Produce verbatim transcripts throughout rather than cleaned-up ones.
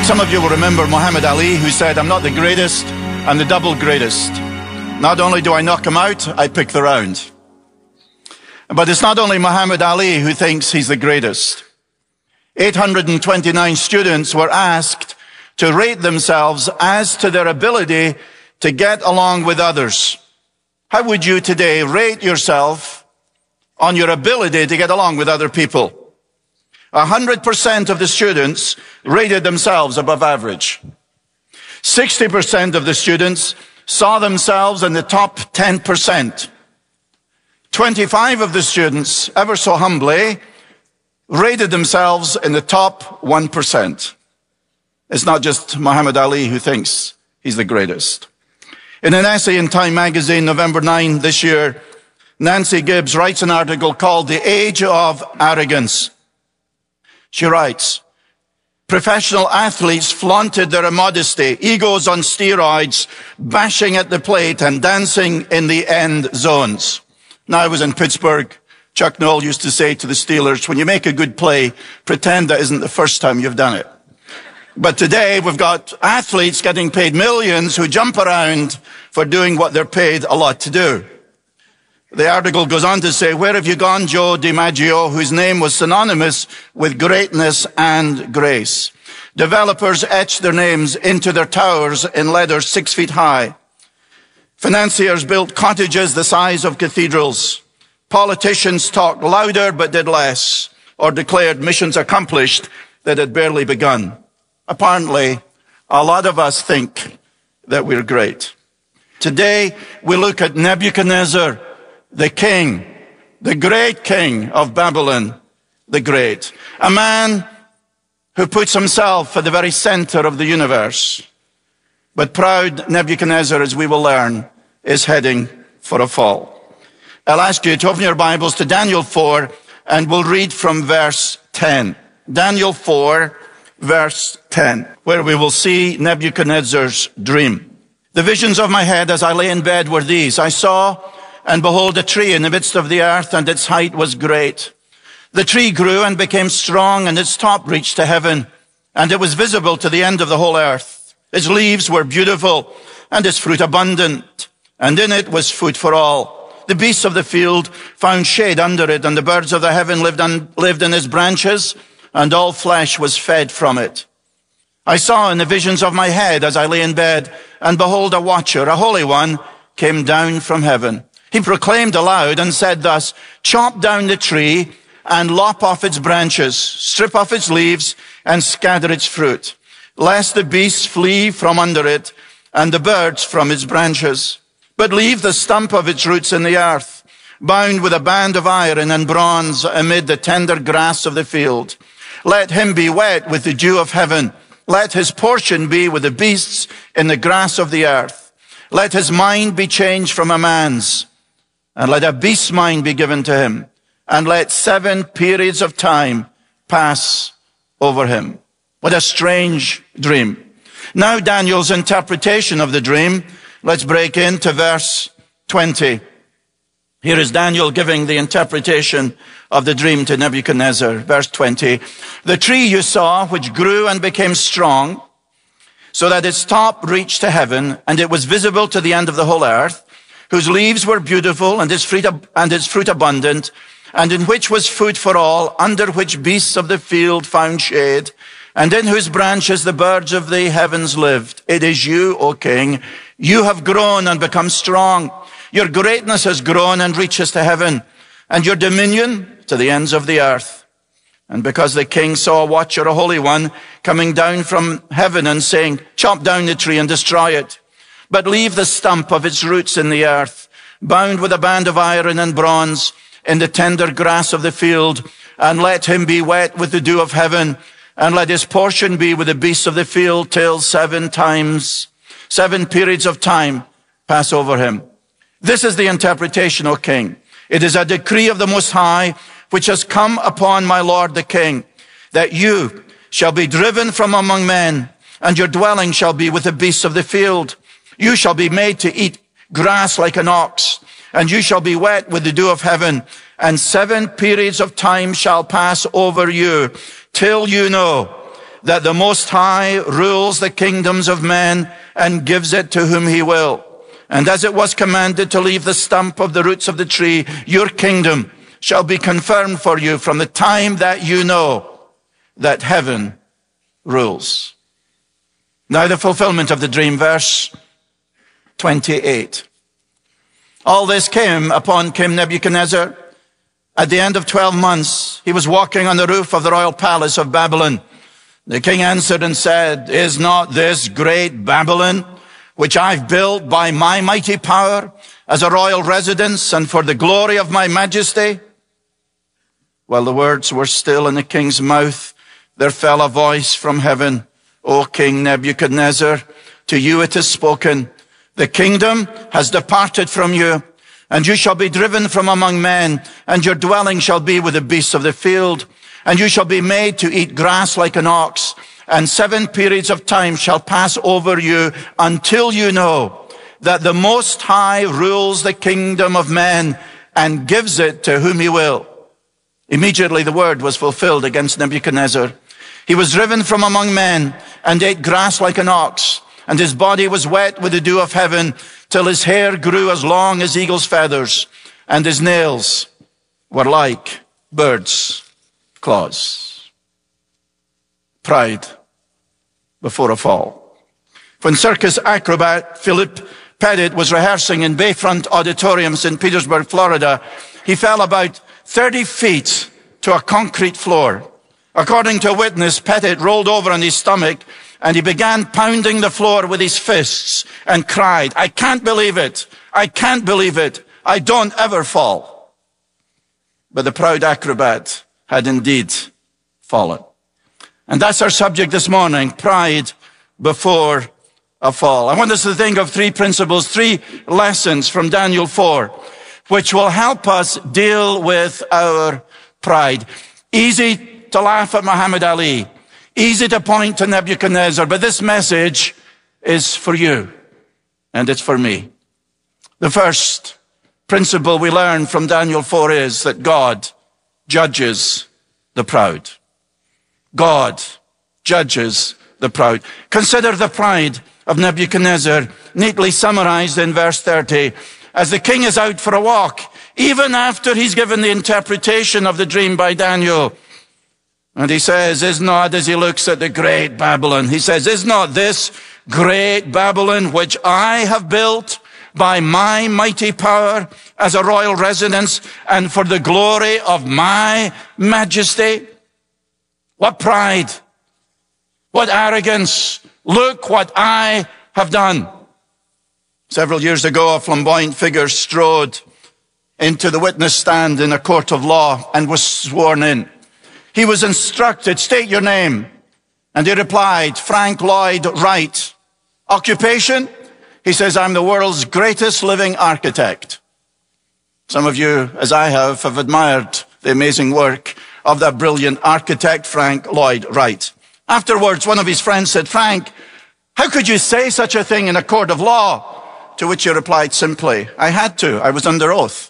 Some of you will remember Muhammad Ali, who said, "I'm not the greatest, I'm the double greatest. Not only do I knock him out, I pick the round." But it's not only Muhammad Ali who thinks he's the greatest. eight hundred twenty-nine students were asked to rate themselves as to their ability to get along with others. How would you today rate yourself on your ability to get along with other people? one hundred percent of the students rated themselves above average. sixty percent of the students saw themselves in the top ten percent. twenty-five of the students, ever so humbly, rated themselves in the top one percent. It's not just Muhammad Ali who thinks he's the greatest. In an essay in Time magazine, November ninth this year, Nancy Gibbs writes an article called "The Age of Arrogance." She writes, "Professional athletes flaunted their immodesty, egos on steroids, bashing at the plate and dancing in the end zones." Now, I was in Pittsburgh. Chuck Noll used to say to the Steelers, when you make a good play, pretend that isn't the first time you've done it. But today, we've got athletes getting paid millions who jump around for doing what they're paid a lot to do. The article goes on to say, "Where have you gone, Joe DiMaggio, whose name was synonymous with greatness and grace? Developers etched their names into their towers in letters six feet high. Financiers built cottages the size of cathedrals. Politicians talked louder but did less, or declared missions accomplished that had barely begun." Apparently, a lot of us think that we're great. Today, we look at Nebuchadnezzar, the king, the great king of Babylon, the Great. A man who puts himself at the very center of the universe. But proud Nebuchadnezzar, as we will learn, is heading for a fall. I'll ask you to open your Bibles to Daniel four, and we'll read from verse ten. Daniel four, verse ten, where we will see Nebuchadnezzar's dream. "The visions of my head as I lay in bed were these. I saw, and behold, a tree in the midst of the earth, and its height was great. The tree grew and became strong, and its top reached to heaven, and it was visible to the end of the whole earth. Its leaves were beautiful, and its fruit abundant, and in it was food for all. The beasts of the field found shade under it, and the birds of the heaven lived, on, lived in its branches, and all flesh was fed from it. I saw in the visions of my head as I lay in bed, and behold, a watcher, a holy one, came down from heaven. He proclaimed aloud and said thus, 'Chop down the tree and lop off its branches, strip off its leaves and scatter its fruit, lest the beasts flee from under it and the birds from its branches. But leave the stump of its roots in the earth, bound with a band of iron and bronze amid the tender grass of the field. Let him be wet with the dew of heaven. Let his portion be with the beasts in the grass of the earth. Let his mind be changed from a man's, and let a beast's mind be given to him, and let seven periods of time pass over him.'" What a strange dream. Now Daniel's interpretation of the dream. Let's break into verse twenty. Here is Daniel giving the interpretation of the dream to Nebuchadnezzar. Verse twenty. "The tree you saw, which grew and became strong, so that its top reached to heaven, and it was visible to the end of the whole earth, whose leaves were beautiful, and its fruit, and its fruit abundant, and in which was food for all, under which beasts of the field found shade, and in whose branches the birds of the heavens lived. It is you, O king. You have grown and become strong. Your greatness has grown and reaches to heaven, and your dominion to the ends of the earth. And because the king saw a watcher, a holy one, coming down from heaven and saying, 'Chop down the tree and destroy it, but leave the stump of its roots in the earth, bound with a band of iron and bronze in the tender grass of the field, and let him be wet with the dew of heaven, and let his portion be with the beasts of the field till seven times, seven periods of time pass over him.' This is the interpretation, O king. It is a decree of the Most High, which has come upon my lord the king, that you shall be driven from among men, and your dwelling shall be with the beasts of the field. You shall be made to eat grass like an ox, and you shall be wet with the dew of heaven, and seven periods of time shall pass over you, till you know that the Most High rules the kingdoms of men and gives it to whom he will. And as it was commanded to leave the stump of the roots of the tree, your kingdom shall be confirmed for you from the time that you know that heaven rules. Now the fulfillment of the dream, verse twenty-eight. All this came upon King Nebuchadnezzar. At the end of twelve months, he was walking on the roof of the royal palace of Babylon. The king answered and said, is not this great Babylon, which I've built by my mighty power as a royal residence and for the glory of my majesty? While the words were still in the king's mouth, there fell a voice from heaven, O King Nebuchadnezzar, to you it is spoken, the kingdom has departed from you, and you shall be driven from among men, and your dwelling shall be with the beasts of the field, and you shall be made to eat grass like an ox, and seven periods of time shall pass over you until you know that the Most High rules the kingdom of men and gives it to whom he will. Immediately the word was fulfilled against Nebuchadnezzar. He was driven from among men and ate grass like an ox, and his body was wet with the dew of heaven till his hair grew as long as eagle's feathers, and his nails were like birds' claws. Pride before a fall. When circus acrobat Philip Pettit was rehearsing in Bayfront Auditorium, Saint Petersburg, Florida, he fell about thirty feet to a concrete floor. According to a witness, Pettit rolled over on his stomach and he began pounding the floor with his fists and cried, I can't believe it. I can't believe it. I don't ever fall. But the proud acrobat had indeed fallen. And that's our subject this morning, pride before a fall. I want us to think of three principles, three lessons from Daniel four, which will help us deal with our pride. Easy to laugh at Muhammad Ali. Easy to point to Nebuchadnezzar, but this message is for you, and it's for me. The first principle we learn from Daniel four is that God judges the proud. God judges the proud. Consider the pride of Nebuchadnezzar, neatly summarized in verse thirty. As the king is out for a walk, even after he's given the interpretation of the dream by Daniel, and he says, is not, as he looks at the great Babylon, he says, is not this great Babylon which I have built by my mighty power as a royal residence and for the glory of my majesty? What pride, what arrogance. Look what I have done. Several years ago, a flamboyant figure strode into the witness stand in a court of law and was sworn in. He was instructed, state your name. And he replied, Frank Lloyd Wright. Occupation? He says, I'm the world's greatest living architect. Some of you, as I have, have admired the amazing work of that brilliant architect, Frank Lloyd Wright. Afterwards, one of his friends said, Frank, how could you say such a thing in a court of law? To which he replied simply, I had to. I was under oath.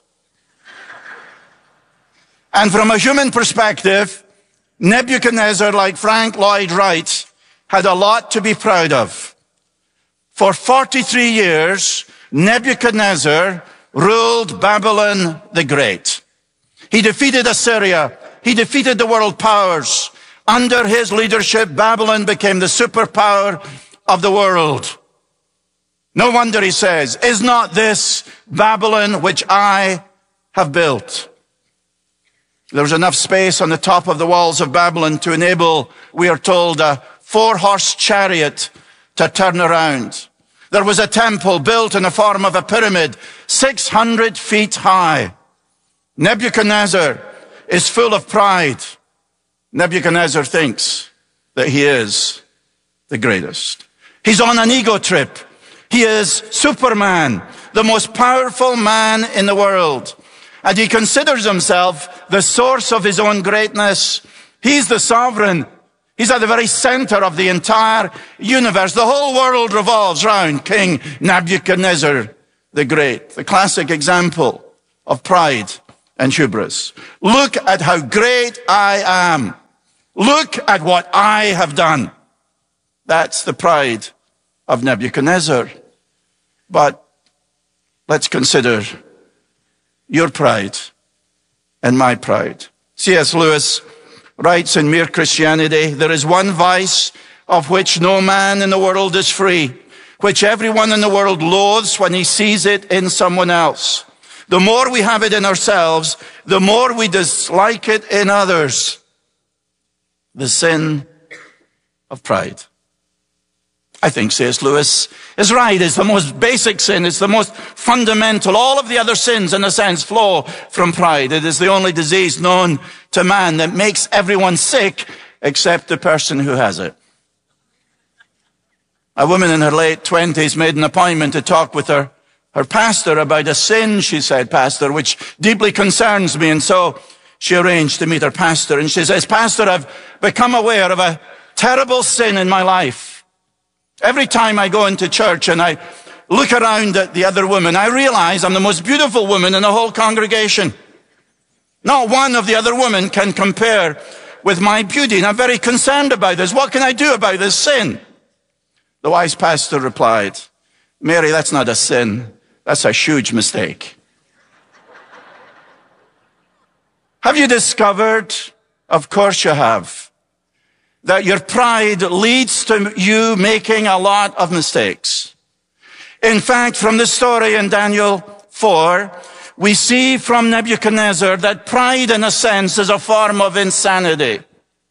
And from a human perspective, Nebuchadnezzar, like Frank Lloyd Wright, had a lot to be proud of. For forty-three years, Nebuchadnezzar ruled Babylon the Great. He defeated Assyria. He defeated the world powers. Under his leadership, Babylon became the superpower of the world. No wonder he says, is not this Babylon which I have built? There was enough space on the top of the walls of Babylon to enable, we are told, a four-horse chariot to turn around. There was a temple built in the form of a pyramid, six hundred feet high. Nebuchadnezzar is full of pride. Nebuchadnezzar thinks that he is the greatest. He's on an ego trip. He is Superman, the most powerful man in the world. And he considers himself the source of his own greatness. He's the sovereign. He's at the very center of the entire universe. The whole world revolves around King Nebuchadnezzar the Great, the classic example of pride and hubris. Look at how great I am. Look at what I have done. That's the pride of Nebuchadnezzar. But let's consider your pride and my pride. C S Lewis writes in Mere Christianity, there is one vice of which no man in the world is free, which everyone in the world loathes when he sees it in someone else. The more we have it in ourselves, the more we dislike it in others. The sin of pride. I think C S Lewis is right. It's the most basic sin. It's the most fundamental. All of the other sins, in a sense, flow from pride. It is the only disease known to man that makes everyone sick except the person who has it. A woman in her late twenties made an appointment to talk with her, her pastor about a sin, she said, Pastor, which deeply concerns me. And so she arranged to meet her pastor. And she says, Pastor, I've become aware of a terrible sin in my life. Every time I go into church and I look around at the other women, I realize I'm the most beautiful woman in the whole congregation. Not one of the other women can compare with my beauty. And I'm very concerned about this. What can I do about this sin? The wise pastor replied, Mary, that's not a sin. That's a huge mistake. Have you discovered? Of course you have. That your pride leads to you making a lot of mistakes. In fact, from the story in Daniel four, we see from Nebuchadnezzar that pride, in a sense, is a form of insanity,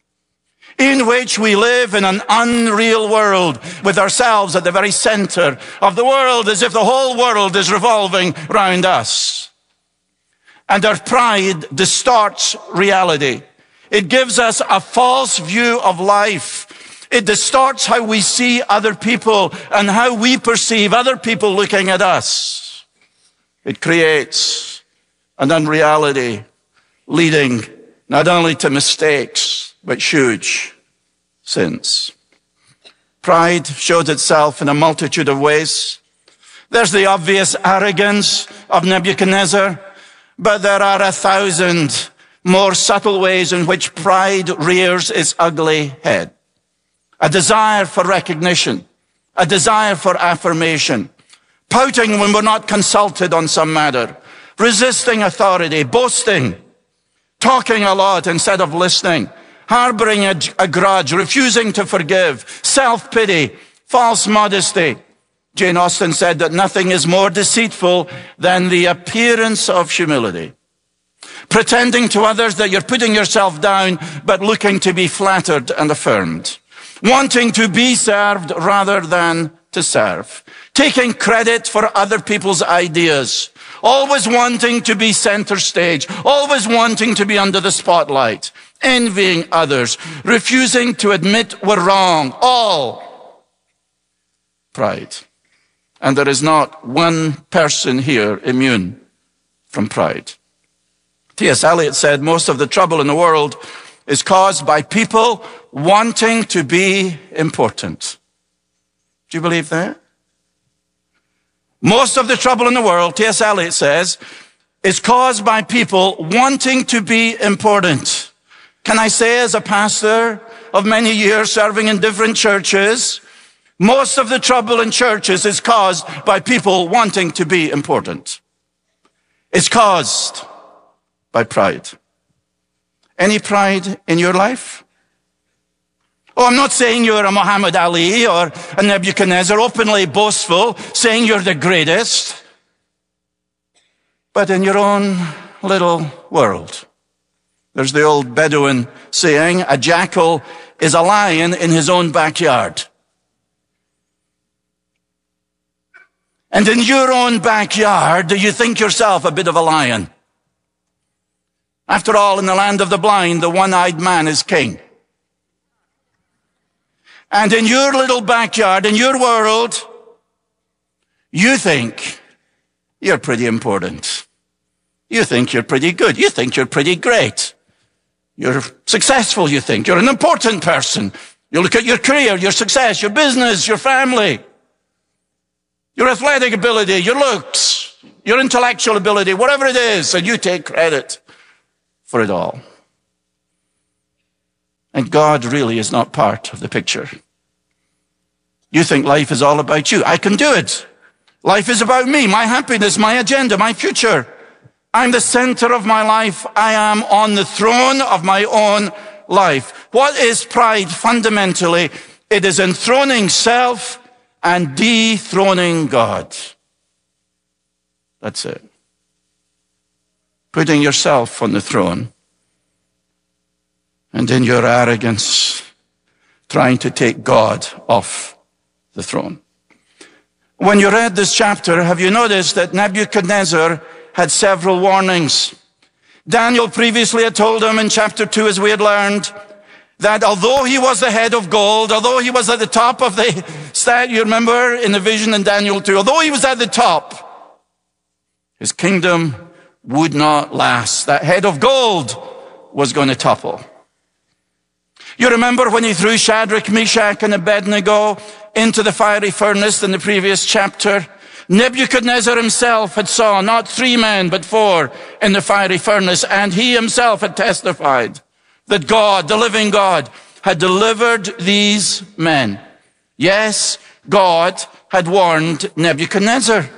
in which we live in an unreal world with ourselves at the very center of the world, as if the whole world is revolving round us. And our pride distorts reality. It gives us a false view of life. It distorts how we see other people and how we perceive other people looking at us. It creates an unreality leading not only to mistakes, but huge sins. Pride shows itself in a multitude of ways. There's the obvious arrogance of Nebuchadnezzar, but there are a thousand more subtle ways in which pride rears its ugly head. A desire for recognition, a desire for affirmation, pouting when we're not consulted on some matter, resisting authority, boasting, talking a lot instead of listening, harboring a, a grudge, refusing to forgive, self-pity, false modesty. Jane Austen said that nothing is more deceitful than the appearance of humility. Pretending to others that you're putting yourself down, but looking to be flattered and affirmed. Wanting to be served rather than to serve. Taking credit for other people's ideas. Always wanting to be center stage. Always wanting to be under the spotlight. Envying others. Refusing to admit we're wrong. All pride. And there is not one person here immune from pride. T S Eliot said most of the trouble in the world is caused by people wanting to be important. Do you believe that? Most of the trouble in the world, T S Eliot says, is caused by people wanting to be important. Can I say, as a pastor of many years serving in different churches, most of the trouble in churches is caused by people wanting to be important. It's caused by pride. Any pride in your life? Oh, I'm not saying you're a Muhammad Ali or a Nebuchadnezzar, openly boastful, saying you're the greatest. But in your own little world. There's the old Bedouin saying, a jackal is a lion in his own backyard. And in your own backyard, do you think yourself a bit of a lion? After all, in the land of the blind, the one-eyed man is king. And in your little backyard, in your world, you think you're pretty important. You think you're pretty good. You think you're pretty great. You're successful, you think. You're an important person. You look at your career, your success, your business, your family, your athletic ability, your looks, your intellectual ability, whatever it is, and you take credit for it all. And God really is not part of the picture. You think life is all about you. I can do it. Life is about me, my happiness, my agenda, my future. I'm the center of my life. I am on the throne of my own life. What is pride fundamentally? It is enthroning self and dethroning God. That's it. Putting yourself on the throne. And in your arrogance, trying to take God off the throne. When you read this chapter, have you noticed that Nebuchadnezzar had several warnings? Daniel previously had told him in chapter two, as we had learned, that although he was the head of gold, although he was at the top of the statue, you remember in the vision in Daniel two, although he was at the top, his kingdom would not last. That head of gold was going to topple. You remember when he threw Shadrach, Meshach, and Abednego into the fiery furnace in the previous chapter? Nebuchadnezzar himself had saw not three men, but four in the fiery furnace, and he himself had testified that God, the living God, had delivered these men. Yes, God had warned Nebuchadnezzar.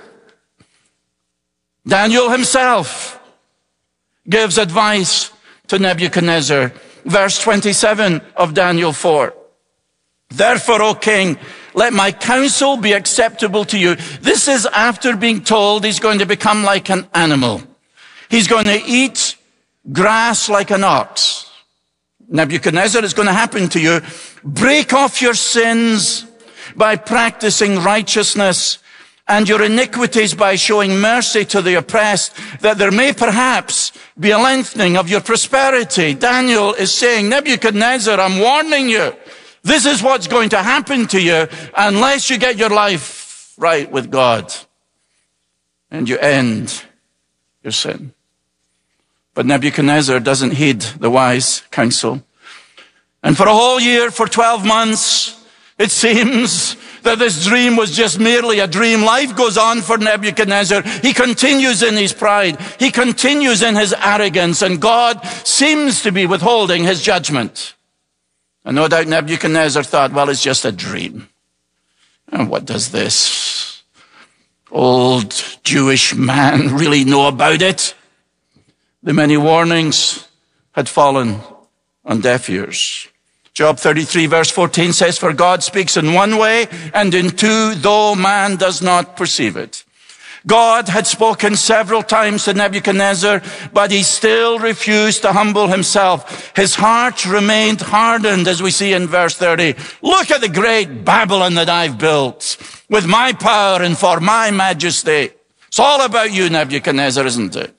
Daniel himself gives advice to Nebuchadnezzar. Verse twenty-seven of Daniel four. Therefore, O king, let my counsel be acceptable to you. This is after being told he's going to become like an animal. He's going to eat grass like an ox. Nebuchadnezzar, it's going to happen to you. Break off your sins by practicing righteousness, and your iniquities by showing mercy to the oppressed, that there may perhaps be a lengthening of your prosperity. Daniel is saying, Nebuchadnezzar, I'm warning you. This is what's going to happen to you unless you get your life right with God and you end your sin. But Nebuchadnezzar doesn't heed the wise counsel. And for a whole year, for twelve months, it seems that this dream was just merely a dream. Life goes on for Nebuchadnezzar. He continues in his pride. He continues in his arrogance, and God seems to be withholding his judgment. And no doubt Nebuchadnezzar thought, well, it's just a dream. And what does this old Jewish man really know about it? The many warnings had fallen on deaf ears. Job thirty-three verse fourteen says, for God speaks in one way and in two, though man does not perceive it. God had spoken several times to Nebuchadnezzar, but he still refused to humble himself. His heart remained hardened, as we see in verse thirty. Look at the great Babylon that I've built with my power and for my majesty. It's all about you, Nebuchadnezzar, isn't it?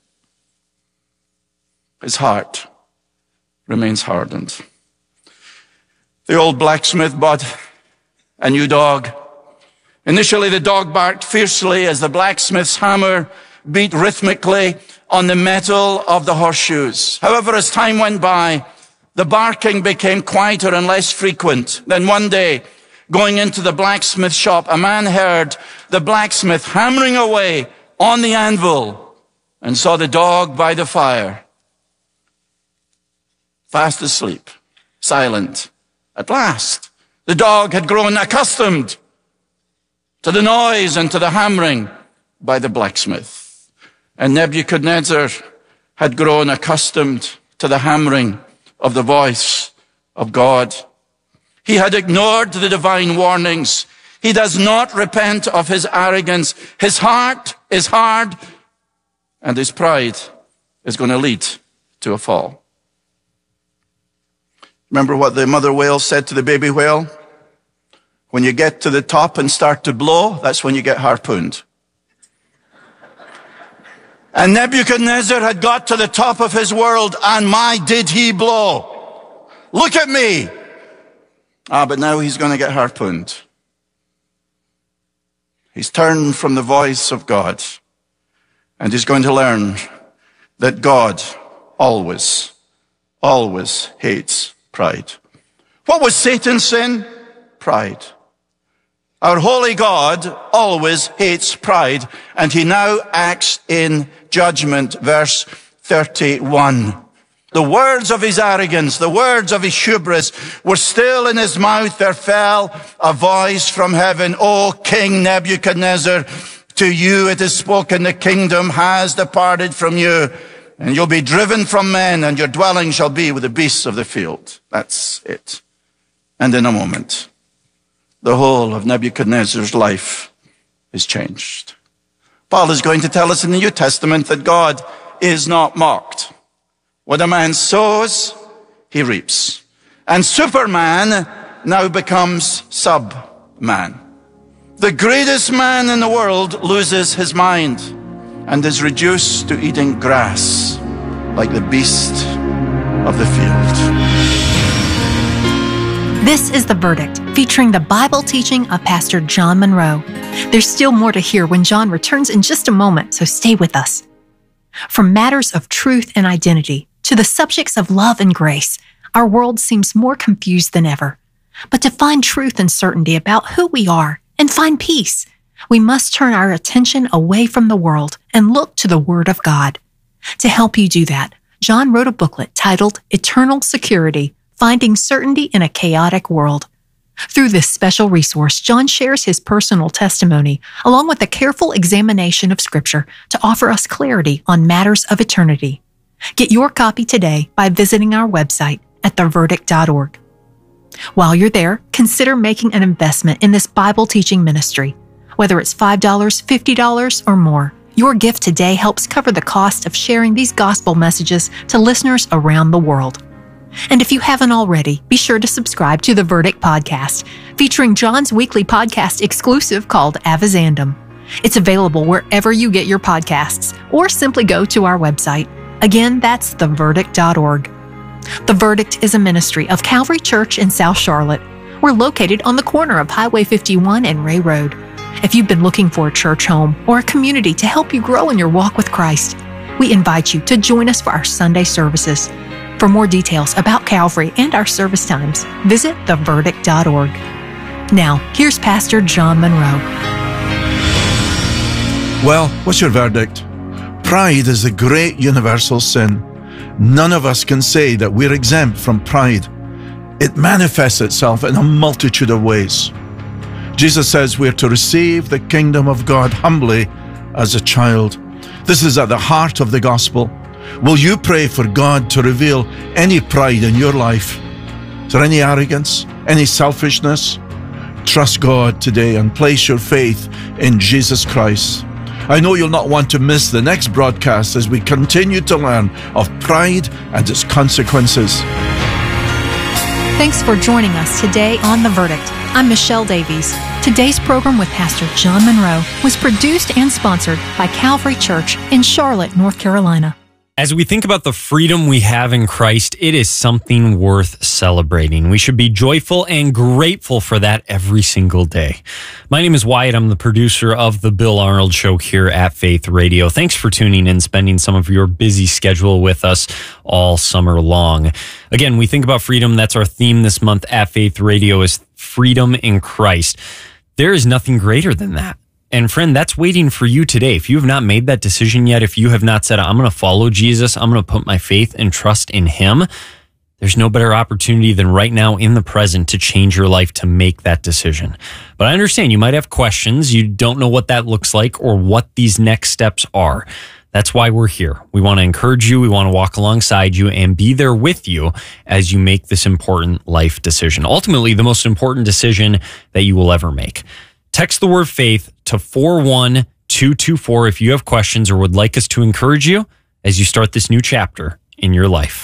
His heart remains hardened. The old blacksmith bought a new dog. Initially, the dog barked fiercely as the blacksmith's hammer beat rhythmically on the metal of the horseshoes. However, as time went by, the barking became quieter and less frequent. Then one day, going into the blacksmith shop, a man heard the blacksmith hammering away on the anvil and saw the dog by the fire, fast asleep, silent. At last, the dog had grown accustomed to the noise and to the hammering by the blacksmith. And Nebuchadnezzar had grown accustomed to the hammering of the voice of God. He had ignored the divine warnings. He does not repent of his arrogance. His heart is hard, and his pride is going to lead to a fall. Remember what the mother whale said to the baby whale? When you get to the top and start to blow, that's when you get harpooned. And Nebuchadnezzar had got to the top of his world, and my, did he blow. Look at me. Ah, but now he's going to get harpooned. He's turned from the voice of God, and he's going to learn that God always, always hates pride. What was Satan's sin? Pride. Our holy God always hates pride, and he now acts in judgment. Verse thirty-one. The words of his arrogance, the words of his hubris were still in his mouth. There fell a voice from heaven, O King Nebuchadnezzar, to you it is spoken, the kingdom has departed from you, and you'll be driven from men, and your dwelling shall be with the beasts of the field. That's it. And in a moment, the whole of Nebuchadnezzar's life is changed. Paul is going to tell us in the New Testament that God is not mocked. What a man sows, he reaps. And Superman now becomes sub-man. The greatest man in the world loses his mind and is reduced to eating grass like the beast of the field. This is The Verdict, featuring the Bible teaching of Pastor John Munro. There's still more to hear when John returns in just a moment, so stay with us. From matters of truth and identity to the subjects of love and grace, our world seems more confused than ever. But to find truth and certainty about who we are and find peace, we must turn our attention away from the world and look to the Word of God. To help you do that, John wrote a booklet titled Eternal Security, Finding Certainty in a Chaotic World. Through this special resource, John shares his personal testimony, along with a careful examination of Scripture to offer us clarity on matters of eternity. Get your copy today by visiting our website at the verdict dot org. While you're there, consider making an investment in this Bible teaching ministry. Whether it's five dollars, fifty dollars, or more, your gift today helps cover the cost of sharing these gospel messages to listeners around the world. And if you haven't already, be sure to subscribe to the Verdict Podcast, featuring John's weekly podcast exclusive called Avizandum. It's available wherever you get your podcasts, or simply go to our website. Again, that's the verdict dot org. The Verdict is a ministry of Calvary Church in South Charlotte. We're located on the corner of Highway fifty-one and Ray Road. If you've been looking for a church home or a community to help you grow in your walk with Christ, we invite you to join us for our Sunday services. For more details about Calvary and our service times, visit the verdict dot org. Now, here's Pastor John Munro. Well, what's your verdict? Pride is a great universal sin. None of us can say that we're exempt from pride. It manifests itself in a multitude of ways. Jesus says we're to receive the kingdom of God humbly as a child. This is at the heart of the gospel. Will you pray for God to reveal any pride in your life? Is there any arrogance, any selfishness? Trust God today and place your faith in Jesus Christ. I know you'll not want to miss the next broadcast as we continue to learn of pride and its consequences. Thanks for joining us today on The Verdict. I'm Michelle Davies. Today's program with Pastor John Munro was produced and sponsored by Calvary Church in Charlotte, North Carolina. As we think about the freedom we have in Christ, it is something worth celebrating. We should be joyful and grateful for that every single day. My name is Wyatt. I'm the producer of The Bill Arnold Show here at Faith Radio. Thanks for tuning in, spending some of your busy schedule with us all summer long. Again, we think about freedom. That's our theme this month at Faith Radio, is freedom in Christ. There is nothing greater than that. And friend, that's waiting for you today. If you have not made that decision yet, if you have not said, I'm going to follow Jesus, I'm going to put my faith and trust in him, there's no better opportunity than right now in the present to change your life, to make that decision. But I understand you might have questions. You don't know what that looks like or what these next steps are. That's why we're here. We want to encourage you. We want to walk alongside you and be there with you as you make this important life decision. Ultimately, the most important decision that you will ever make. Text the word faith to four one two two four if you have questions or would like us to encourage you as you start this new chapter in your life.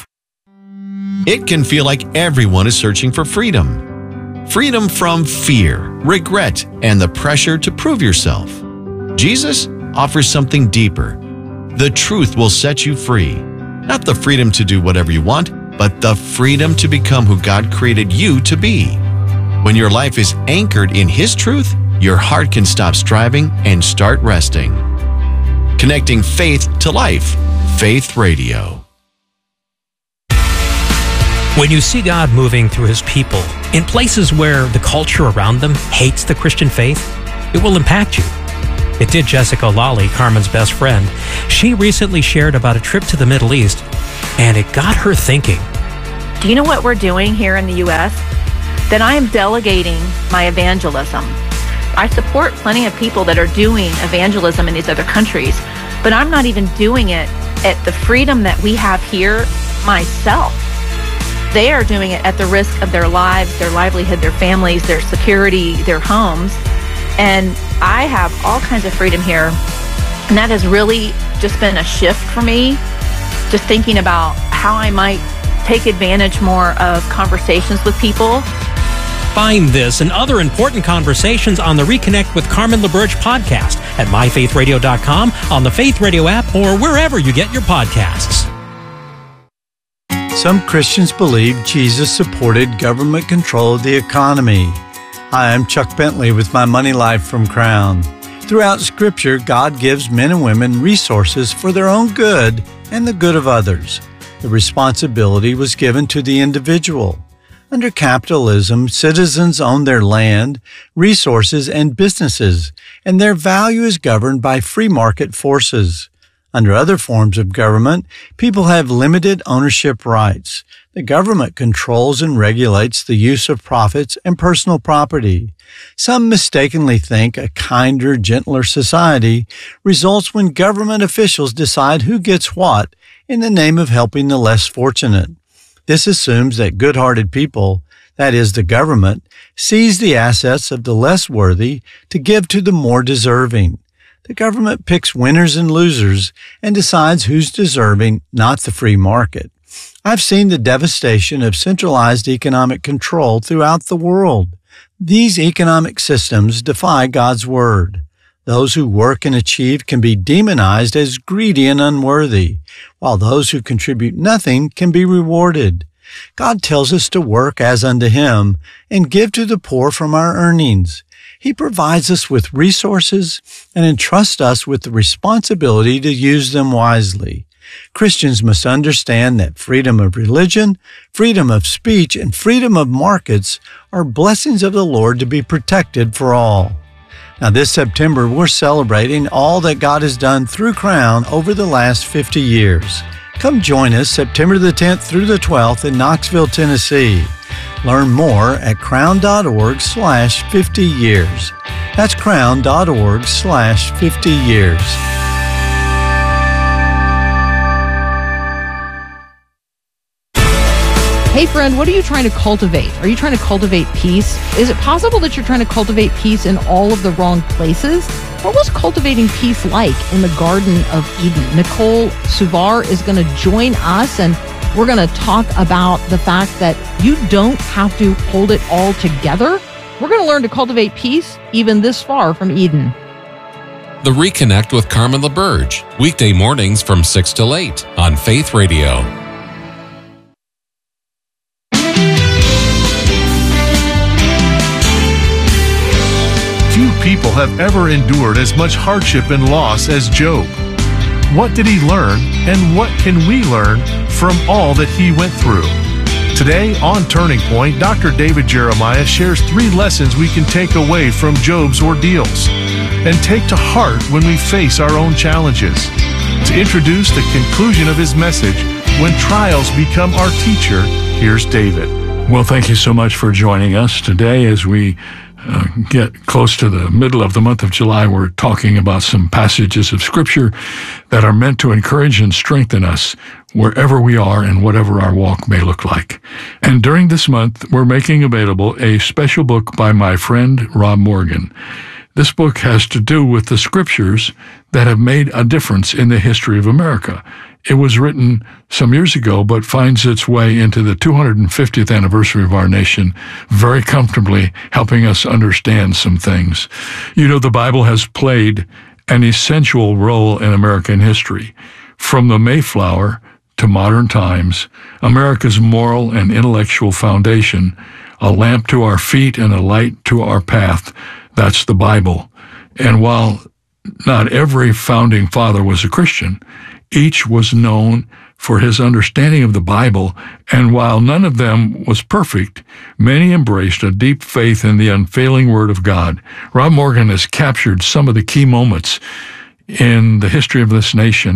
It can feel like everyone is searching for freedom. Freedom from fear, regret, and the pressure to prove yourself. Jesus offers something deeper. The truth will set you free. Not the freedom to do whatever you want, but the freedom to become who God created you to be. When your life is anchored in His truth, your heart can stop striving and start resting. Connecting faith to life. Faith Radio. When you see God moving through His people in places where the culture around them hates the Christian faith, it will impact you. It did Jessica Lawley, Carmen's best friend. She recently shared about a trip to the Middle East and it got her thinking. Do you know what we're doing here in the U S? That I am delegating my evangelism. I support plenty of people that are doing evangelism in these other countries, but I'm not even doing it at the freedom that we have here myself. They are doing it at the risk of their lives, their livelihood, their families, their security, their homes. And I have all kinds of freedom here. And that has really just been a shift for me, just thinking about how I might take advantage more of conversations with people. Find this and other important conversations on the Reconnect with Carmen LaBerge podcast at my faith radio dot com, on the Faith Radio app, or wherever you get your podcasts. Some Christians believe Jesus supported government control of the economy. Hi, I'm Chuck Bentley with My Money Life from Crown. Throughout Scripture, God gives men and women resources for their own good and the good of others. The responsibility was given to the individual. Under capitalism, citizens own their land, resources, and businesses, and their value is governed by free market forces. Under other forms of government, people have limited ownership rights. The government controls and regulates the use of profits and personal property. Some mistakenly think a kinder, gentler society results when government officials decide who gets what in the name of helping the less fortunate. This assumes that good-hearted people, that is, the government, seize the assets of the less worthy to give to the more deserving. The government picks winners and losers and decides who's deserving, not the free market. I've seen the devastation of centralized economic control throughout the world. These economic systems defy God's word. Those who work and achieve can be demonized as greedy and unworthy, while those who contribute nothing can be rewarded. God tells us to work as unto Him and give to the poor from our earnings. He provides us with resources and entrusts us with the responsibility to use them wisely. Christians must understand that freedom of religion, freedom of speech, and freedom of markets are blessings of the Lord to be protected for all. Now, this September, we're celebrating all that God has done through Crown over the last fifty years. Come join us September the tenth through the twelfth in Knoxville, Tennessee. Learn more at crown.org slash 50 years. That's crown.org slash 50 years. Hey friend, what are you trying to cultivate? Are you trying to cultivate peace? Is it possible that you're trying to cultivate peace in all of the wrong places? What was cultivating peace like in the Garden of Eden? Nicole Suvar is going to join us, and we're going to talk about the fact that you don't have to hold it all together. We're going to learn to cultivate peace even this far from Eden. The Reconnect with Carmen LaBerge, weekday mornings from six till eight on Faith Radio. Few people have ever endured as much hardship and loss as Job. What did he learn, and what can we learn from all that he went through? Today on Turning Point, Doctor David Jeremiah shares three lessons we can take away from Job's ordeals and take to heart when we face our own challenges. To introduce the conclusion of his message, When Trials Become Our Teacher, here's David. Well, thank you so much for joining us today as we Uh, get close to the middle of the month of July. We're talking about some passages of Scripture that are meant to encourage and strengthen us wherever we are and whatever our walk may look like. And during this month, we're making available a special book by my friend Rob Morgan. This book has to do with the Scriptures that have made a difference in the history of America. It was written some years ago, but finds its way into the two hundred fiftieth anniversary of our nation very comfortably, helping us understand some things. You know, the Bible has played an essential role in American history. From the Mayflower to modern times, America's moral and intellectual foundation, a lamp to our feet and a light to our path, that's the Bible. And while not every founding father was a Christian, each was known for his understanding of the Bible, and while none of them was perfect, many embraced a deep faith in the unfailing Word of God. Rob Morgan has captured some of the key moments in the history of this nation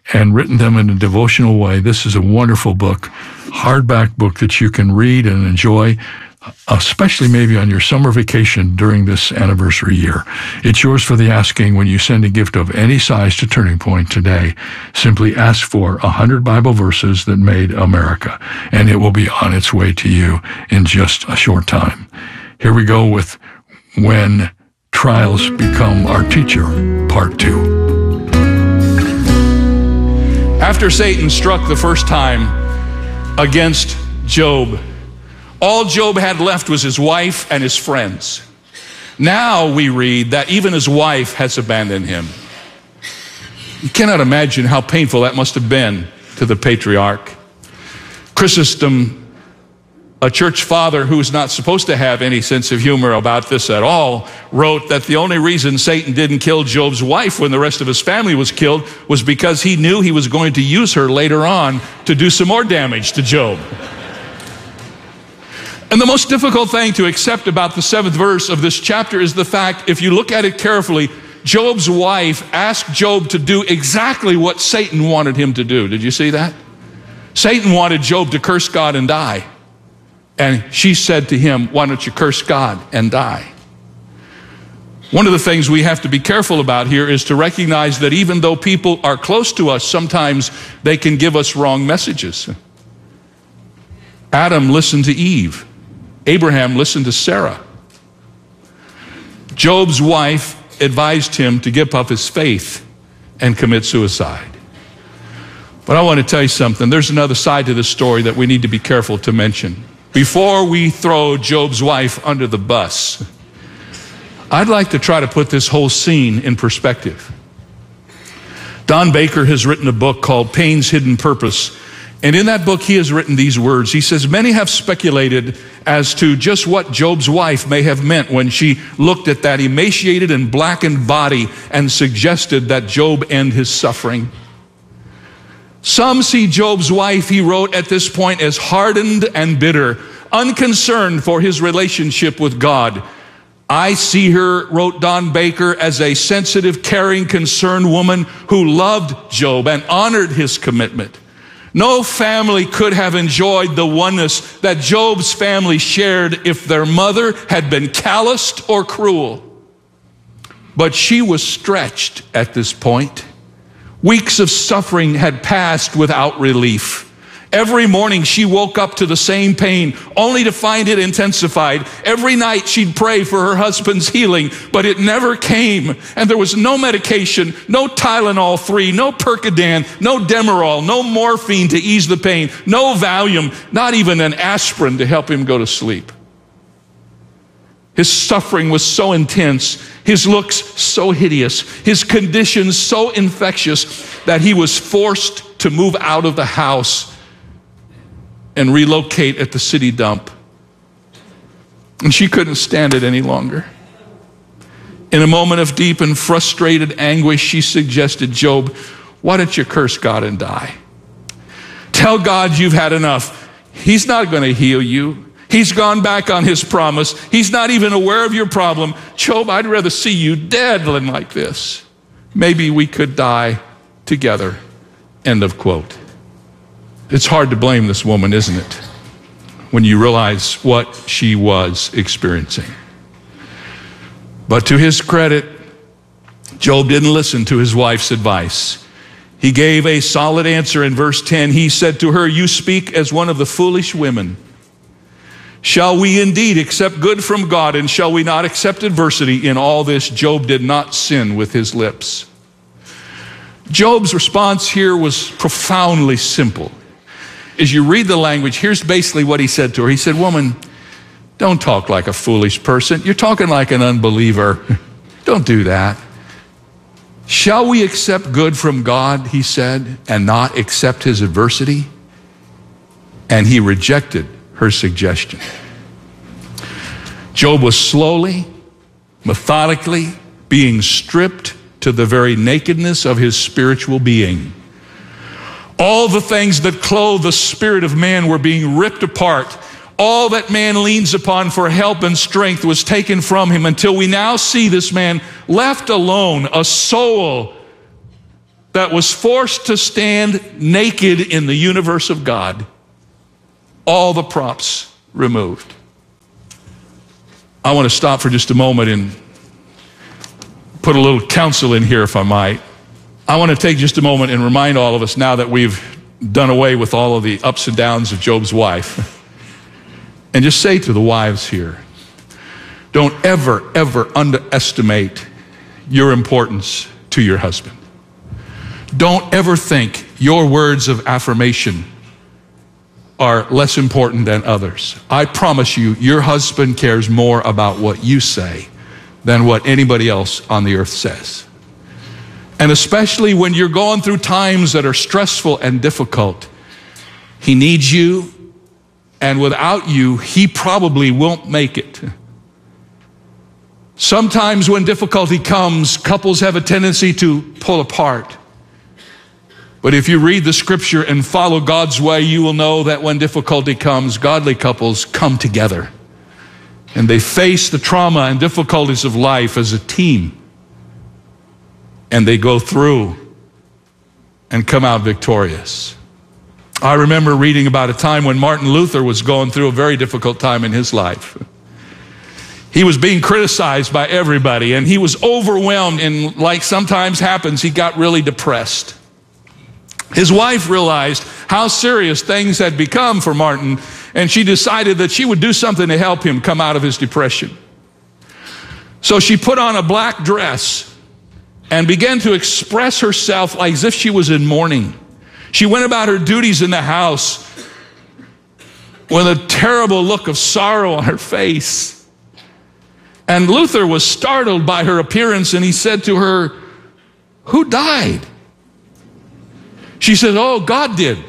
and written them in a devotional way. This is a wonderful book, hardback book that you can read and enjoy, especially maybe on your summer vacation during this anniversary year. It's yours for the asking when you send a gift of any size to Turning Point today. Simply ask for one hundred Bible verses that made America, and it will be on its way to you in just a short time. Here we go with When Trials Become Our Teacher, Part two. After Satan struck the first time against Job, all Job had left was his wife and his friends. Now we read that even his wife has abandoned him. You cannot imagine how painful that must have been to the patriarch. Chrysostom, a church father who is not supposed to have any sense of humor about this at all, wrote that the only reason Satan didn't kill Job's wife when the rest of his family was killed was because he knew he was going to use her later on to do some more damage to Job. And the most difficult thing to accept about the seventh verse of this chapter is the fact, if you look at it carefully, Job's wife asked Job to do exactly what Satan wanted him to do. Did you see that? Satan wanted Job to curse God and die. And she said to him, why don't you curse God and die? One of the things we have to be careful about here is to recognize that even though people are close to us, sometimes they can give us wrong messages. Adam listened to Eve. Abraham listened to Sarah. Job's wife advised him to give up his faith and commit suicide. But I want to tell you something. There's another side to this story that we need to be careful to mention. Before we throw Job's wife under the bus, I'd like to try to put this whole scene in perspective. Don Baker has written a book called Pain's Hidden Purpose. And in that book, he has written these words. He says, many have speculated as to just what Job's wife may have meant when she looked at that emaciated and blackened body and suggested that Job end his suffering. Some see Job's wife, he wrote at this point, as hardened and bitter, unconcerned for his relationship with God. I see her, wrote Don Baker, as a sensitive, caring, concerned woman who loved Job and honored his commitment. No family could have enjoyed the oneness that Job's family shared if their mother had been calloused or cruel. But she was stretched at this point. Weeks of suffering had passed without relief. Every morning she woke up to the same pain, only to find it intensified. Every night she'd pray for her husband's healing, but it never came. And there was no medication, no Tylenol three, no Percodan, no Demerol, no morphine to ease the pain, no Valium, not even an aspirin to help him go to sleep. His suffering was so intense, his looks so hideous, his conditions so infectious that he was forced to move out of the house and relocate at the city dump. And she couldn't stand it any longer. In a moment of deep and frustrated anguish, she suggested, Job, why don't you curse God and die? Tell God you've had enough. He's not going to heal you. He's gone back on his promise. He's not even aware of your problem. Job, I'd rather see you dead than like this. Maybe we could die together. End of quote. It's hard to blame this woman, isn't it, when you realize what she was experiencing. But to his credit, Job didn't listen to his wife's advice. He gave a solid answer in verse ten. He said to her, you speak as one of the foolish women. Shall we indeed accept good from God, and shall we not accept adversity? In all this, Job did not sin with his lips. Job's response here was profoundly simple. As you read the language, here's basically what he said to her. He said, woman, don't talk like a foolish person. You're talking like an unbeliever. Don't do that. Shall we accept good from God, he said, and not accept his adversity? And he rejected her suggestion. Job was slowly, methodically being stripped to the very nakedness of his spiritual being. All the things that clothe the spirit of man were being ripped apart. All that man leans upon for help and strength was taken from him, until we now see this man left alone, a soul that was forced to stand naked in the universe of God, all the props removed. I want to stop for just a moment and put a little counsel in here, if I might. I want to take just a moment and remind all of us, now that we've done away with all of the ups and downs of Job's wife, and just say to the wives here, don't ever, ever underestimate your importance to your husband. Don't ever think your words of affirmation are less important than others. I promise you, your husband cares more about what you say than what anybody else on the earth says. And especially when you're going through times that are stressful and difficult, he needs you, and without you, he probably won't make it. Sometimes when difficulty comes, couples have a tendency to pull apart. But if you read the scripture and follow God's way, you will know that when difficulty comes, godly couples come together. And they face the trauma and difficulties of life as a team. And they go through and come out victorious. I remember reading about a time when Martin Luther was going through a very difficult time in his life. He was being criticized by everybody, and he was overwhelmed, and like sometimes happens, he got really depressed. His wife realized how serious things had become for Martin, and she decided that she would do something to help him come out of his depression. So she put on a black dress and began to express herself like as if she was in mourning. She went about her duties in the house with a terrible look of sorrow on her face. And Luther was startled by her appearance, and he said to her, "Who died?" She said, "Oh, God did."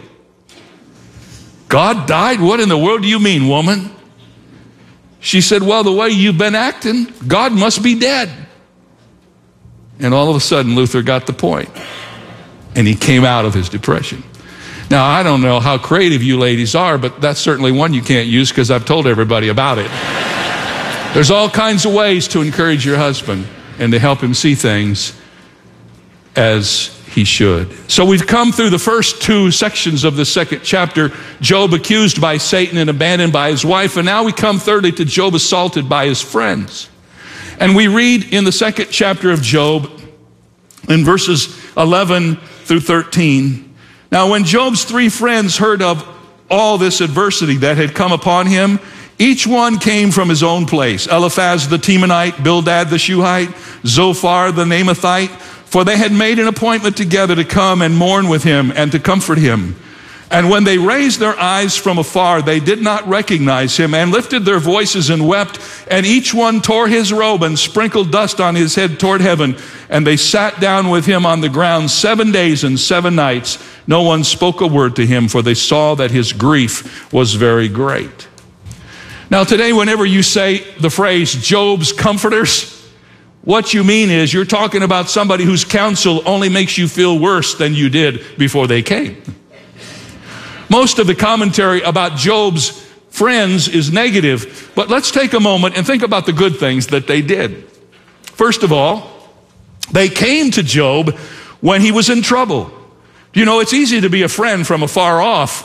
"God died? What in the world do you mean, woman?" She said, "Well, the way you've been acting, God must be dead." And all of a sudden, Luther got the point, and he came out of his depression. Now, I don't know how creative you ladies are, but that's certainly one you can't use, because I've told everybody about it. There's all kinds of ways to encourage your husband and to help him see things as he should. So we've come through the first two sections of the second chapter. Job accused by Satan and abandoned by his wife. And now we come thirdly to Job assaulted by his friends. And we read in the second chapter of Job in verses eleven through thirteen. Now when Job's three friends heard of all this adversity that had come upon him, each one came from his own place. Eliphaz the Temanite, Bildad the Shuhite, Zophar the Naamathite, for they had made an appointment together to come and mourn with him and to comfort him. And when they raised their eyes from afar, they did not recognize him, and lifted their voices and wept, and each one tore his robe and sprinkled dust on his head toward heaven. And they sat down with him on the ground seven days and seven nights. No one spoke a word to him, for they saw that his grief was very great. Now today, whenever you say the phrase Job's comforters, what you mean is you're talking about somebody whose counsel only makes you feel worse than you did before they came. Most of the commentary about Job's friends is negative, but let's take a moment and think about the good things that they did. First of all, they came to Job when he was in trouble. You know, it's easy to be a friend from afar off,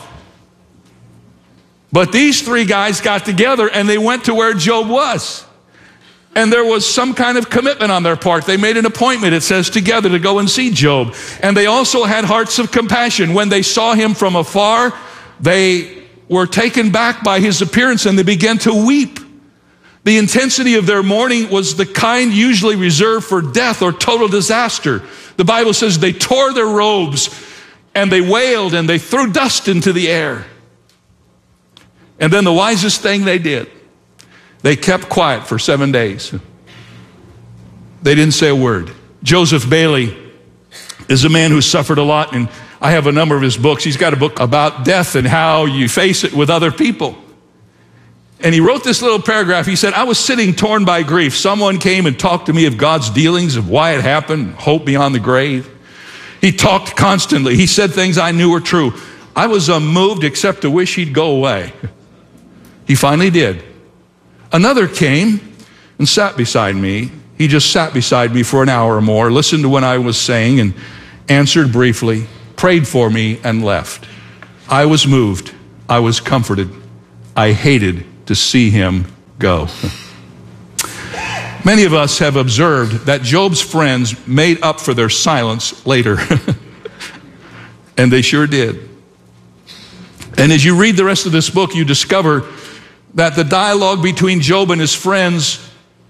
but these three guys got together and they went to where Job was. And there was some kind of commitment on their part. They made an appointment, it says, together to go and see Job. And they also had hearts of compassion. When they saw him from afar, they were taken back by his appearance and they began to weep. The intensity of their mourning was the kind usually reserved for death or total disaster. The Bible says they tore their robes and they wailed and they threw dust into the air. And then the wisest thing they did, they kept quiet for seven days. They didn't say a word. Joseph Bailey is a man who suffered a lot, and I have a number of his books. He's got a book about death and how you face it with other people. And he wrote this little paragraph. He said, "I was sitting torn by grief. Someone came and talked to me of God's dealings, of why it happened, hope beyond the grave. He talked constantly. He said things I knew were true. I was unmoved except to wish he'd go away." He finally did. Another came and sat beside me. He just sat beside me for an hour or more, listened to what I was saying, and, answered briefly, prayed for me, and left. I was moved. I was comforted. I hated to see him go. Many of us have observed that Job's friends made up for their silence later. And they sure did. And as you read the rest of this book, you discover that the dialogue between Job and his friends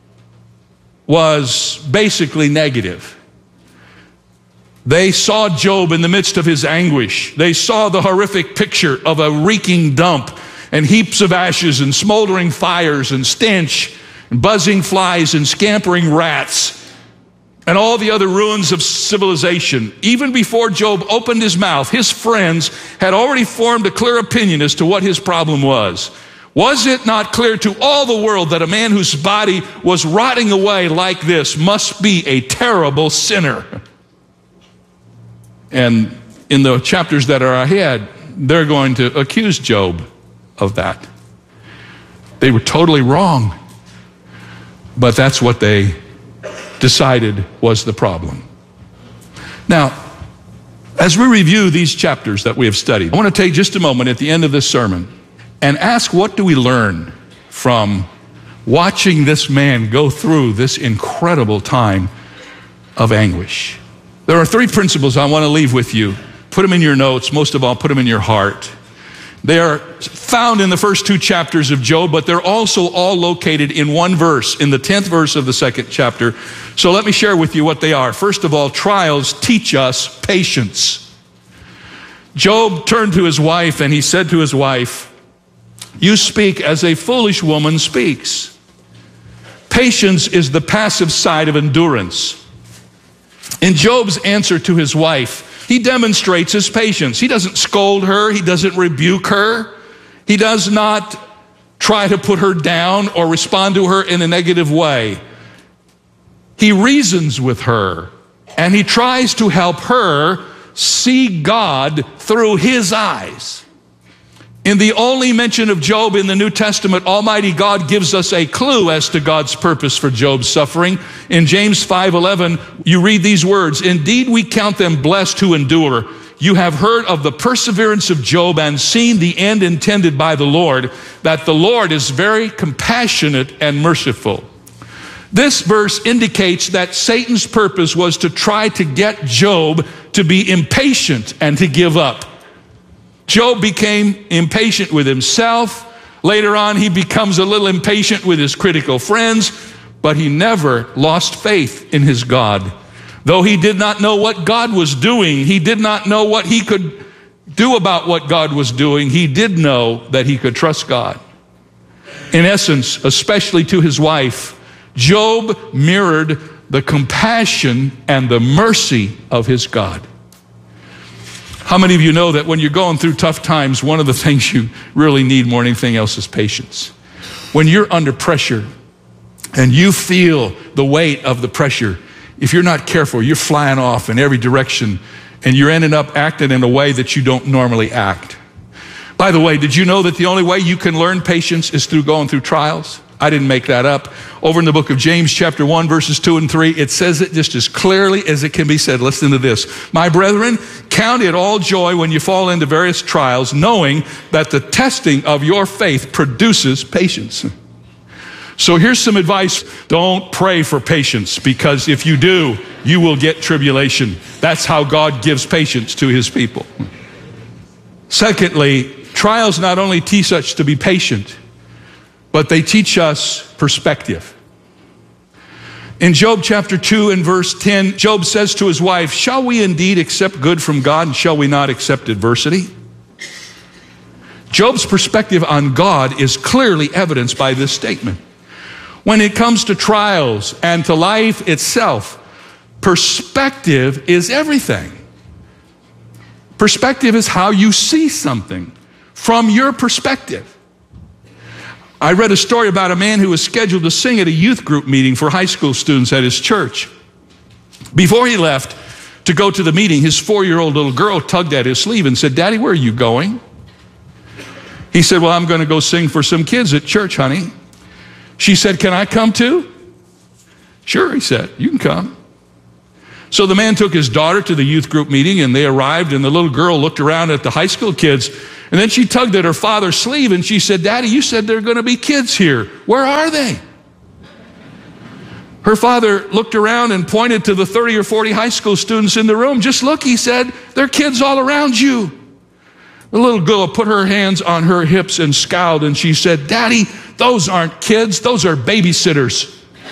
was basically negative. They saw Job in the midst of his anguish. They saw the horrific picture of a reeking dump and heaps of ashes and smoldering fires and stench and buzzing flies and scampering rats and all the other ruins of civilization. Even before Job opened his mouth, his friends had already formed a clear opinion as to what his problem was. Was it not clear to all the world that a man whose body was rotting away like this must be a terrible sinner? And in the chapters that are ahead, they're going to accuse Job of that. They were totally wrong, but that's what they decided was the problem. Now, as we review these chapters that we have studied, I want to take just a moment at the end of this sermon and ask, what do we learn from watching this man go through this incredible time of anguish? There are three principles I want to leave with you. Put them in your notes. Most of all, put them in your heart. They are found in the first two chapters of Job, but they're also all located in one verse, in the tenth verse of the second chapter. So let me share with you what they are. First of all, trials teach us patience. Job turned to his wife and he said to his wife, "You speak as a foolish woman speaks." Patience is the passive side of endurance. In Job's answer to his wife, he demonstrates his patience. He doesn't scold her. He doesn't rebuke her. He does not try to put her down or respond to her in a negative way. He reasons with her, and he tries to help her see God through his eyes. In the only mention of Job in the New Testament, Almighty God gives us a clue as to God's purpose for Job's suffering. In James five eleven, you read these words, "Indeed, we count them blessed who endure. You have heard of the perseverance of Job and seen the end intended by the Lord, that the Lord is very compassionate and merciful." This verse indicates that Satan's purpose was to try to get Job to be impatient and to give up. Job became impatient with himself. Later on, he becomes a little impatient with his critical friends, but he never lost faith in his God. Though he did not know what God was doing, he did not know what he could do about what God was doing, he did know that he could trust God. In essence, especially to his wife, Job mirrored the compassion and the mercy of his God. How many of you know that when you're going through tough times, one of the things you really need more than anything else is patience? When you're under pressure and you feel the weight of the pressure, if you're not careful, you're flying off in every direction and you're ending up acting in a way that you don't normally act. By the way, did you know that the only way you can learn patience is through going through trials? I didn't make that up. Over in the book of James, chapter one, verses two and three, it says it just as clearly as it can be said. Listen to this. "My brethren, count it all joy when you fall into various trials, knowing that the testing of your faith produces patience." So here's some advice. Don't pray for patience, because if you do, you will get tribulation. That's how God gives patience to his people. Secondly, trials not only teach us to be patient, but they teach us perspective. In Job chapter two and verse ten, Job says to his wife, "Shall we indeed accept good from God, and shall we not accept adversity?" Job's perspective on God is clearly evidenced by this statement. When it comes to trials and to life itself, perspective is everything. Perspective is how you see something from your perspective. I read a story about a man who was scheduled to sing at a youth group meeting for high school students at his church. Before he left to go to the meeting, his four-year-old little girl tugged at his sleeve and said, "Daddy, where are you going?" He said, "Well, I'm going to go sing for some kids at church, honey." She said, "Can I come too?" "Sure," he said, "you can come." So the man took his daughter to the youth group meeting, and they arrived, and the little girl looked around at the high school kids, and then she tugged at her father's sleeve, and she said, "Daddy, you said there are going to be kids here. Where are they?" Her father looked around and pointed to the thirty or forty high school students in the room. "Just look," he said, "there are kids all around you." The little girl put her hands on her hips and scowled, and she said, "Daddy, those aren't kids, those are babysitters."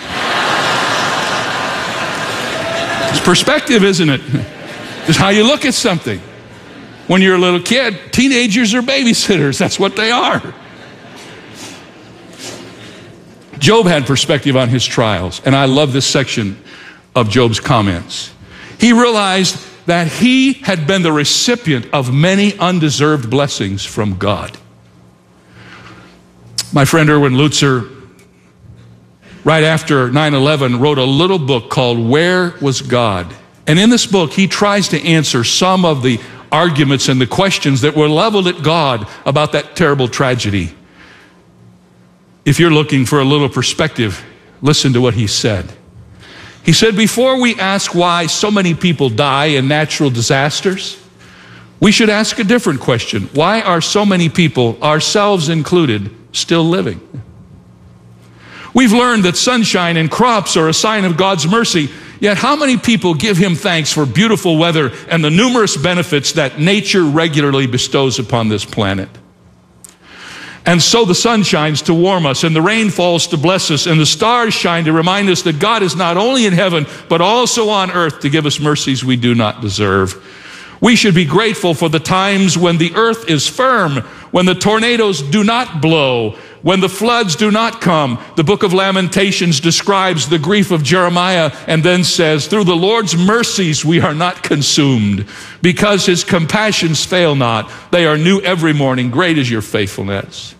It's perspective, isn't it? It's how you look at something. When you're a little kid, teenagers are babysitters. That's what they are. Job had perspective on his trials, and I love this section of Job's comments. He realized that he had been the recipient of many undeserved blessings from God. My friend Erwin Lutzer, right after nine eleven, wrote a little book called Where Was God? And in this book, he tries to answer some of the arguments and the questions that were leveled at God about that terrible tragedy. If you're looking for a little perspective, listen to what he said. He said, "Before we ask why so many people die in natural disasters, we should ask a different question. Why are so many people, ourselves included, still living? We've learned that sunshine and crops are a sign of God's mercy, yet how many people give him thanks for beautiful weather and the numerous benefits that nature regularly bestows upon this planet? And so the sun shines to warm us, and the rain falls to bless us, and the stars shine to remind us that God is not only in heaven, but also on earth to give us mercies we do not deserve. We should be grateful for the times when the earth is firm, when the tornadoes do not blow, when the floods do not come." The book of Lamentations describes the grief of Jeremiah and then says, "Through the Lord's mercies we are not consumed, because his compassions fail not. They are new every morning. Great is your faithfulness."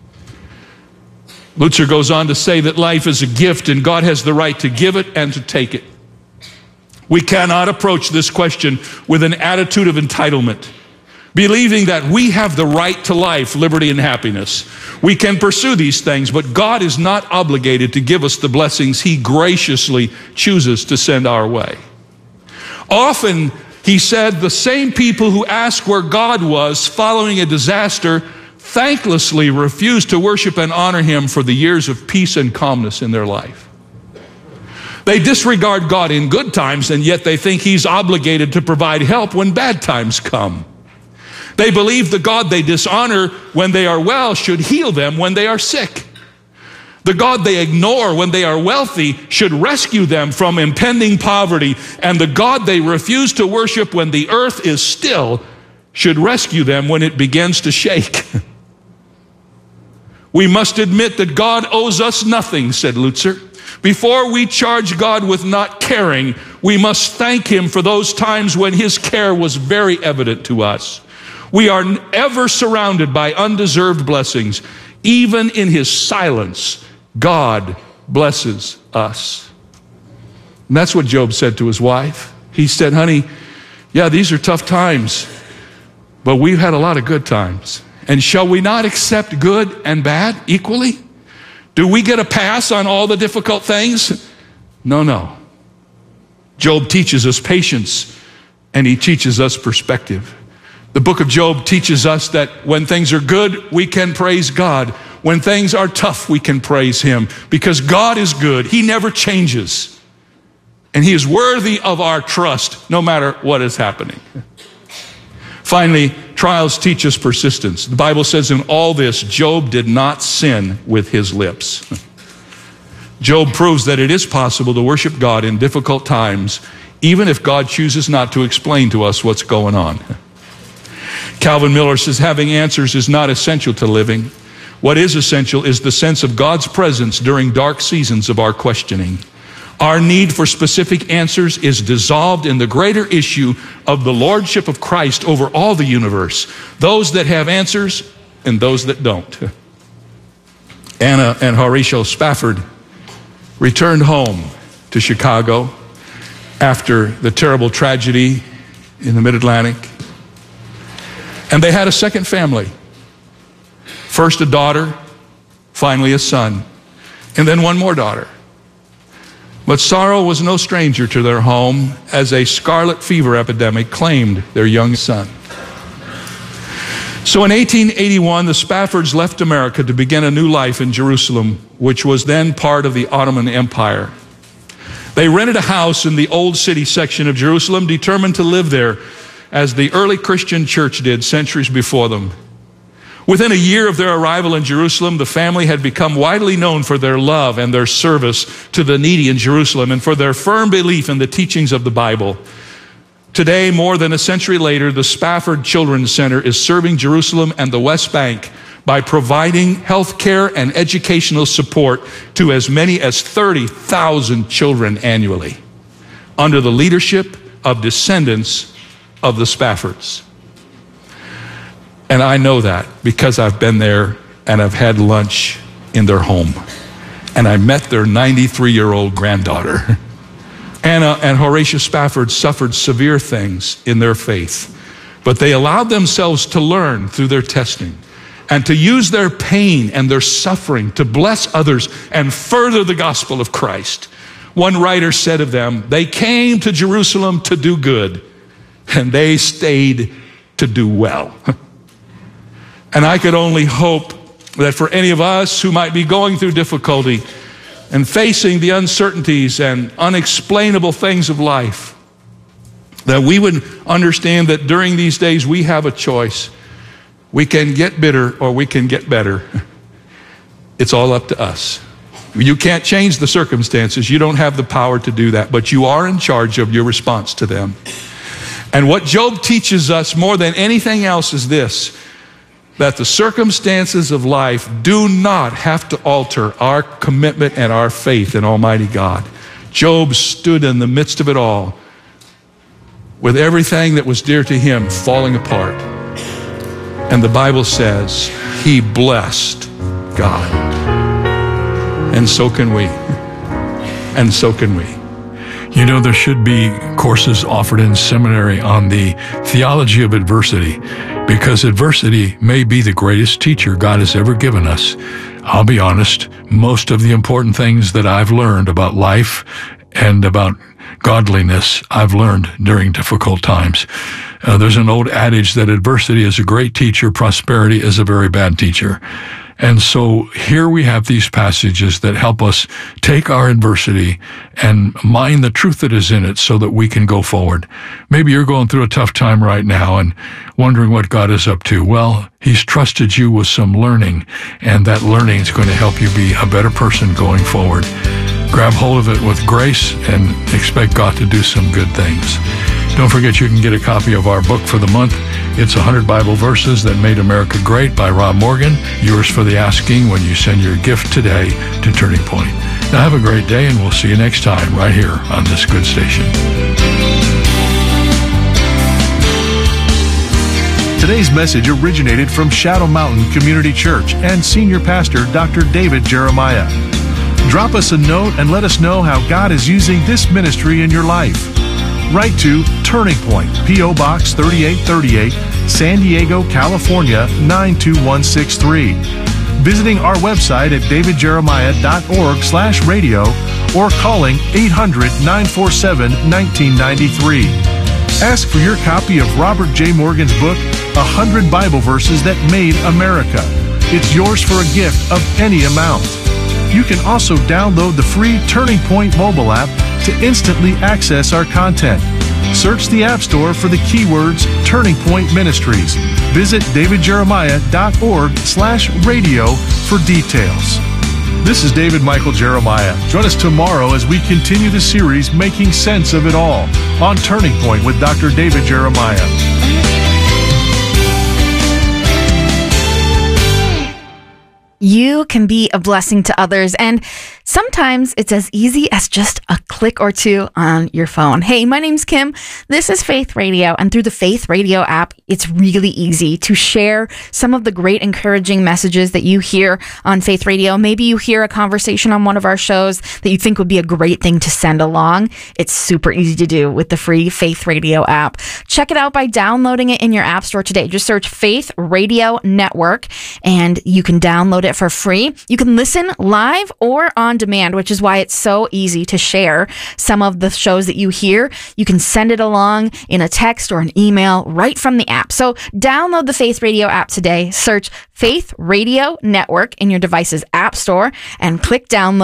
Lutzer goes on to say that life is a gift and God has the right to give it and to take it. We cannot approach this question with an attitude of entitlement, believing that we have the right to life, liberty, and happiness. We can pursue these things, but God is not obligated to give us the blessings he graciously chooses to send our way. Often, he said, the same people who ask where God was following a disaster thanklessly refuse to worship and honor him for the years of peace and calmness in their life. They disregard God in good times, and yet they think he's obligated to provide help when bad times come. They believe the God they dishonor when they are well should heal them when they are sick. The God they ignore when they are wealthy should rescue them from impending poverty. And the God they refuse to worship when the earth is still should rescue them when it begins to shake. We must admit that God owes us nothing, said Lutzer. Before we charge God with not caring, we must thank him for those times when his care was very evident to us. We are ever surrounded by undeserved blessings. Even in his silence, God blesses us. And that's what Job said to his wife. He said, honey, yeah, these are tough times, but we've had a lot of good times. And shall we not accept good and bad equally? Do we get a pass on all the difficult things? No, no. Job teaches us patience, and he teaches us perspective. The book of Job teaches us that when things are good, we can praise God. When things are tough, we can praise him, because God is good. He never changes. And he is worthy of our trust, no matter what is happening. Finally, trials teach us persistence. The Bible says in all this, Job did not sin with his lips. Job proves that it is possible to worship God in difficult times, even if God chooses not to explain to us what's going on. Calvin Miller says, having answers is not essential to living. What is essential is the sense of God's presence during dark seasons of our questioning. Our need for specific answers is dissolved in the greater issue of the lordship of Christ over all the universe. Those that have answers and those that don't. Anna and Horatio Spafford returned home to Chicago after the terrible tragedy in the Mid-Atlantic. And they had a second family. First a daughter, finally a son, and then one more daughter. But sorrow was no stranger to their home as a scarlet fever epidemic claimed their young son. So in eighteen eighty-one, the Spaffords left America to begin a new life in Jerusalem, which was then part of the Ottoman Empire. They rented a house in the Old City section of Jerusalem, determined to live there as the early Christian church did centuries before them. Within a year of their arrival in Jerusalem, the family had become widely known for their love and their service to the needy in Jerusalem and for their firm belief in the teachings of the Bible. Today, more than a century later, the Spafford Children's Center is serving Jerusalem and the West Bank by providing health care and educational support to as many as thirty thousand children annually under the leadership of descendants of the Spaffords. And I know that because I've been there and I've had lunch in their home. And I met their ninety-three-year-old granddaughter. Anna and Horatio Spafford suffered severe things in their faith, but they allowed themselves to learn through their testing and to use their pain and their suffering to bless others and further the gospel of Christ. One writer said of them, they came to Jerusalem to do good, and they stayed to do well. And I could only hope that for any of us who might be going through difficulty and facing the uncertainties and unexplainable things of life, that we would understand that during these days we have a choice. We can get bitter or we can get better. It's all up to us. You can't change the circumstances. You don't have the power to do that, but you are in charge of your response to them. And what Job teaches us more than anything else is this, that the circumstances of life do not have to alter our commitment and our faith in Almighty God. Job stood in the midst of it all with everything that was dear to him falling apart. And the Bible says he blessed God. And so can we. And so can we. You know, there should be courses offered in seminary on the theology of adversity, because adversity may be the greatest teacher God has ever given us. I'll be honest, most of the important things that I've learned about life and about godliness, I've learned during difficult times. Uh, there's an old adage that adversity is a great teacher, prosperity is a very bad teacher. And so here we have these passages that help us take our adversity and mine the truth that is in it so that we can go forward. Maybe you're going through a tough time right now and wondering what God is up to. Well, He's trusted you with some learning, and that learning is going to help you be a better person going forward. Grab hold of it with grace and expect God to do some good things. Don't forget you can get a copy of our book for the month. It's one hundred Bible Verses That Made America Great by Rob Morgan. Yours for the asking when you send your gift today to Turning Point. Now have a great day, and we'll see you next time right here on this good station. Today's message originated from Shadow Mountain Community Church and Senior Pastor Doctor David Jeremiah. Drop us a note and let us know how God is using this ministry in your life. Write to Turning Point, P O. Box thirty-eight thirty-eight, San Diego, California, nine two one six three. Visiting our website at davidjeremiah.org slash radio or calling eight hundred, nine four seven, one nine nine three. Ask for your copy of Robert J. Morgan's book, one hundred Bible Verses That Made America. It's yours for a gift of any amount. You can also download the free Turning Point mobile app to instantly access our content. Search the App Store for the keywords Turning Point Ministries. Visit davidjeremiah.org slash radio for details. This is David Michael Jeremiah. Join us tomorrow as we continue the series Making Sense of It All on Turning Point with Doctor David Jeremiah. You can be a blessing to others, and sometimes it's as easy as just a click or two on your phone. Hey, my name's Kim. This is Faith Radio, and through the Faith Radio app, it's really easy to share some of the great encouraging messages that you hear on Faith Radio. Maybe you hear a conversation on one of our shows that you think would be a great thing to send along. It's super easy to do with the free Faith Radio app. Check it out by downloading it in your app store today. Just search Faith Radio Network, and you can download it it for free. You can listen live or on demand, which is why it's so easy to share some of the shows that you hear. You can send it along in a text or an email right from the app. So download the Faith Radio app today. Search Faith Radio Network in your device's app store and click download.